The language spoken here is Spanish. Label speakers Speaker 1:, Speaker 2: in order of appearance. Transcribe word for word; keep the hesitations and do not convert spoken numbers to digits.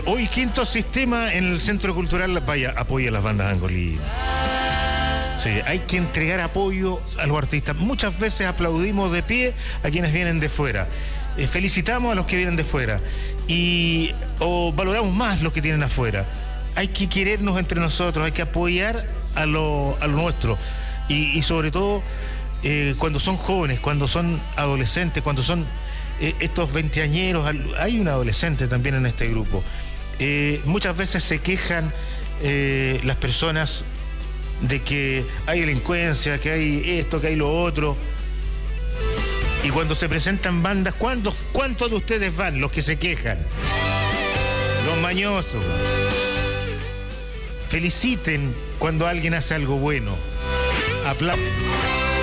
Speaker 1: Hoy quinto sistema en el Centro Cultural, vaya, apoya a las bandas angolinas. Sí, hay que entregar apoyo a los artistas. Muchas veces aplaudimos de pie a quienes vienen de fuera. Eh, felicitamos a los que vienen de fuera. Y o valoramos más los que tienen afuera. Hay que querernos entre nosotros, hay que apoyar a lo, a lo nuestro. Y, y sobre todo, eh, cuando son jóvenes, cuando son adolescentes, cuando son eh, estos veinteañeros, hay un adolescente también en este grupo. Eh, muchas veces se quejan eh, las personas de que hay delincuencia, que hay esto, que hay lo otro. Y cuando se presentan bandas, ¿cuántos, cuántos de ustedes van? Los que se quejan. Los mañosos. Feliciten cuando alguien hace algo bueno. Aplaudan.